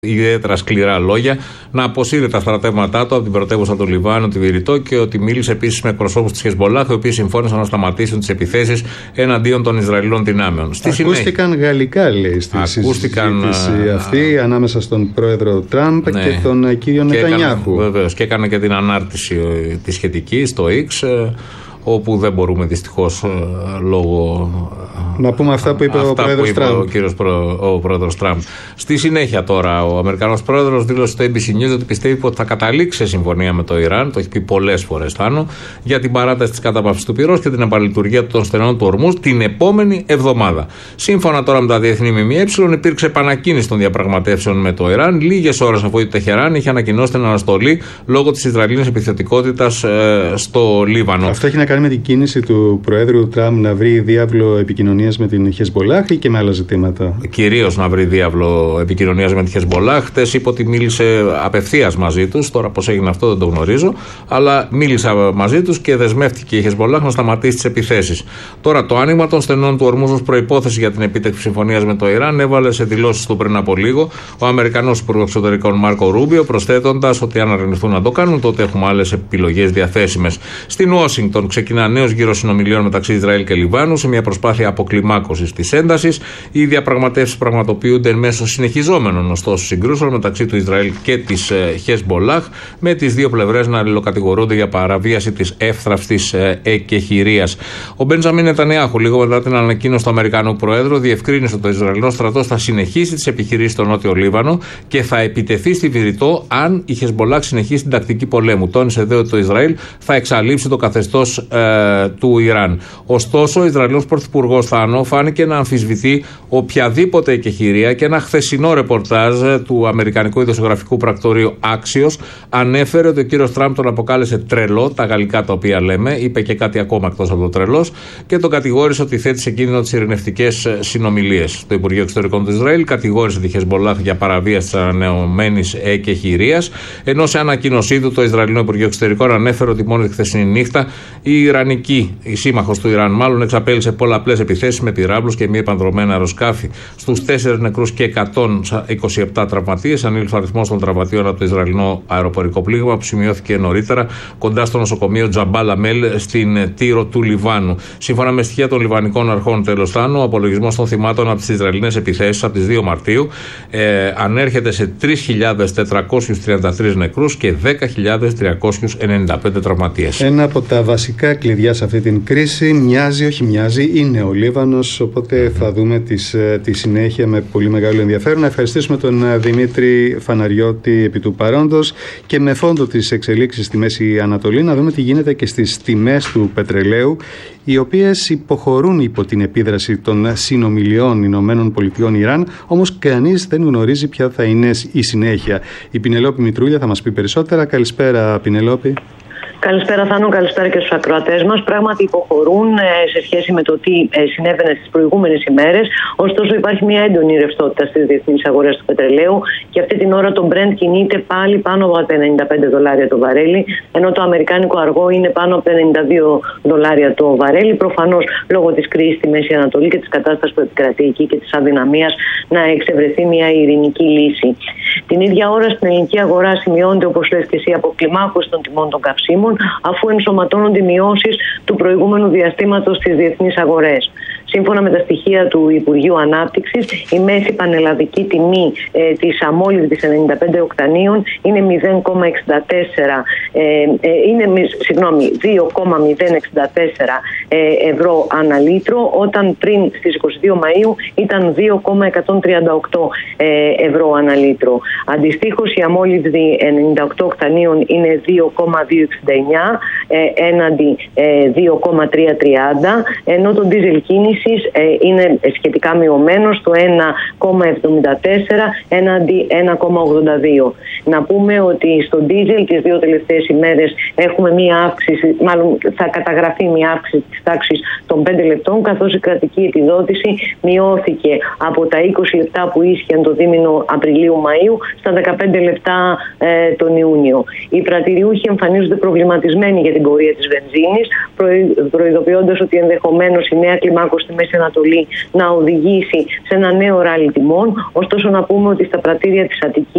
ιδιαίτερα σκληρά λόγια, να αποσύρει τα στρατεύματά του από την πρωτεύουσα του Λιβάνου, τη Βηρητό, και ότι μίλησε επίσης με εκπροσώπους της Χεσμπολάχ, οι οποίοι συμφώνησαν να σταματήσουν τις επιθέσεις εναντίον των Ισραηλινών δυνάμεων. Ακούστηκαν γαλλικά, λέει, στη συζήτηση αυτή ανάμεσα στον πρόεδρο Τραμπ και τον κύριο Νετανιάχου. Βεβαίως, και έκανε και την ανάρτηση τη σχετική στο X, όπου δεν μπορούμε δυστυχώς λόγω. Να πούμε αυτά που είπε ο πρόεδρος Τραμπ. Ο πρόεδρος Τραμπ. Στη συνέχεια τώρα, ο Αμερικανός πρόεδρος δήλωσε στο ABC News ότι πιστεύει ότι θα καταλήξει σε συμφωνία με το Ιράν, το έχει πει πολλές φορές Θάνο, για την παράταση της κατάπαυσης του πυρός και την επαλειτουργία των στενών του Ορμούζ την επόμενη εβδομάδα. Σύμφωνα τώρα με τα διεθνή ΜΜΕ, υπήρξε επανακίνηση των διαπραγματεύσεων με το Ιράν λίγες ώρες αφού η Τεχεράν είχε ανακοινώσει την αναστολή λόγω της Ισραηλινής επιθετικότητας στο Λίβανο. Αυτό έχει να κάνει με την κίνηση του Προέδρου Τραμπ να βρει διάβλο επικοινωνίας με την Χεσμπολάχ ή και με άλλα ζητήματα? Κυρίως να βρει διάβλο επικοινωνίας με την Χεσμπολάχ. Χτες είπε ότι μίλησε απευθείας μαζί τους. Τώρα πώς έγινε αυτό δεν το γνωρίζω. Αλλά μίλησε μαζί τους και δεσμεύτηκε η Χεσμπολάχ να σταματήσει τις επιθέσεις. Τώρα το άνοιγμα των στενών του Ορμούζ ως προϋπόθεση για την επίτευξη συμφωνίας με το Ιράν έβαλε σε δηλώσεις του πριν από λίγο ο Αμερικανός Υπουργός Εξωτερικών Μάρκο Ρούμπιο, προσθέτοντας ότι αν αρνηθούν να το κάνουν, τότε έχουμε άλλες επιλογές διαθέσιμες. Στην Ουάσιγκτον ξεκινά νέος γύρος συνομιλιών μεταξύ Ισραήλ και Λιβάνου σε μια προσπάθεια αποκλιμάκωσης της έντασης. Οι διαπραγματεύσεις πραγματοποιούνται εν μέσω συνεχιζόμενων ωστόσο συγκρούσεων μεταξύ του Ισραήλ και της Χεσμπολάχ, με τις δύο πλευρές να αλληλοκατηγορούνται για παραβίαση της εύθραυστης εκεχηρίας. Ο Μπεντζαμίν Νετανιάχου, λίγο μετά την ανακοίνωση του Αμερικανού Προέδρου, διευκρίνησε ότι ο Ισραηλινός στρατός θα συνεχίσει τις επιχειρήσεις στο Νότιο Λίβανο και θα επιτεθεί στη Βηρητό αν η Χεσμπολάχ συνεχίσει την τακτική πολέμου. Τόνισε δε ότι το Ισραήλ θα εξαλείψει το καθεστώς του Ιράν. Ωστόσο, ο Ισραηλινός πρωθυπουργός Θάνο φάνηκε να αμφισβητεί οποιαδήποτε εκεχηρία και ένα χθεσινό ρεπορτάζ του αμερικανικού ειδησιογραφικού πρακτορείου Axios ανέφερε ότι ο κύριος Τραμπ τον αποκάλεσε τρελό, τα γαλλικά τα οποία λέμε, είπε και κάτι ακόμα εκτός από το τρελός, και τον κατηγόρησε ότι θέτει σε κίνδυνο τις ειρηνευτικές συνομιλίες. Το Υπουργείο Εξωτερικών του Ισραήλ κατηγόρησε τη Χεσμπολάχ για παραβίαση της ανανεωμένης εκεχηρίας, ενώ σε ανακοίνωσή του το Ισραηλινό Υπουργείο Εξωτερικών ανέφερε ότι μόνο τη χθεσινή νύχτα η Ιρανική, η σύμμαχος του Ιράν μάλλον, εξαπέλυσε πολλαπλές επιθέσεις με πυράβλους και μη επανδρομένα αεροσκάφη. Στους 4 νεκρούς και 127 τραυματίες ανήλθε ο αριθμός των τραυματίων από το Ισραηλινό αεροπορικό πλήγμα που σημειώθηκε νωρίτερα κοντά στο νοσοκομείο Τζαμπάλα Μέλ στην Τύρο του Λιβάνου. Σύμφωνα με στοιχεία των Λιβανικών αρχών, τέλος Θάνου, ο απολογισμός των θυμάτων από τις Ισραηλινές επιθέσεις από τις 2 Μαρτίου ανέρχεται σε 3.433 νεκρούς και 10.395 τραυματίες. Ένα από τα βασικά κλειδιά σε αυτή την κρίση είναι ο Λίβανος, οπότε θα δούμε τη συνέχεια με πολύ μεγάλο ενδιαφέρον. Να ευχαριστήσουμε τον Δημήτρη Φαναριώτη επί του παρόντος και με φόντο τις εξελίξεις στη Μέση Ανατολή να δούμε τι γίνεται και στις τιμές του πετρελαίου, οι οποίες υποχωρούν υπό την επίδραση των συνομιλιών Ηνωμένων Πολιτειών Ιράν, όμως κανείς δεν γνωρίζει ποια θα είναι η συνέχεια. Η Πινελόπη Μητρούλια θα μας πει περισσότερα. Καλησπέρα, Πινελόπη. Καλησπέρα Θάνο, καλησπέρα και στους ακροατές μας. Πράγματι υποχωρούν σε σχέση με το τι συνέβαινε στις προηγούμενες ημέρες. Ωστόσο υπάρχει μια έντονη ρευστότητα στις διεθνείς αγορές του πετρελαίου και αυτή την ώρα το Brent κινείται πάλι πάνω από τα $95 το βαρέλι, ενώ το αμερικάνικο αργό είναι πάνω από τα $92 το βαρέλι. Προφανώς λόγω της κρίσης στη Μέση Ανατολή και της κατάστασης που επικρατεί εκεί και της αδυναμίας να εξευρεθεί μια ειρηνική λύση. Την ίδια ώρα στην ελληνική αγορά σημειώνεται, όπως λες και εσύ, αποκλιμάκωση των τιμών των καυσίμων, αφού ενσωματώνονται μειώσεις του προηγούμενου διαστήματος στις διεθνείς αγορές. Σύμφωνα με τα στοιχεία του Υπουργείου Ανάπτυξης, η μέση πανελλαδική τιμή της αμόλυβδης 95 οκτανίων είναι 2,064 ευρώ ανά λίτρο, όταν πριν στις 22 Μαΐου ήταν 2,138 ευρώ ανά λίτρο. Αντιστοίχως η αμόλυβδη 98 οκτανίων είναι 2,269 έναντι 2,330, ενώ το ντίζελ κίνησης είναι σχετικά μειωμένο στο 1,74 έναντι 1,82. Να πούμε ότι στο ντίζελ τις 2 τελευταίες ημέρες έχουμε μία αύξηση, μάλλον θα καταγραφεί μία αύξηση της τάξης των 5 λεπτών, καθώς η κρατική επιδότηση μειώθηκε από τα 20 λεπτά που ίσχυαν το δίμηνο Απριλίου-Μαΐου στα 15 λεπτά τον Ιούνιο. Οι πρατηριούχοι εμφανίζονται προβληματισμένοι για την πορεία της βενζίνης, προειδοποιώντας ότι ενδεχομένως η νέα κλιμάκωση στη Μέση Ανατολή να οδηγήσει σε ένα νέο ράλι τιμών. Ωστόσο, να πούμε ότι στα πρατήρια της Αττικής